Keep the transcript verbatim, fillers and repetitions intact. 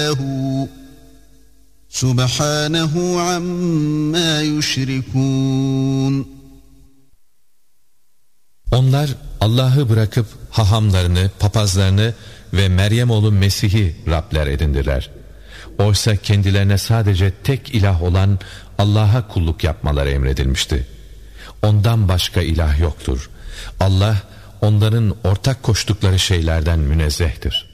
Subhanahu amma yüşrikûn. Onlar Allah'ı bırakıp hahamlarını, papazlarını ve Meryem oğlu Mesih'i Rabler edindiler. Oysa kendilerine sadece tek ilah olan Allah'a kulluk yapmaları emredilmişti. Ondan başka ilah yoktur. Allah onların ortak koştukları şeylerden münezzehtir.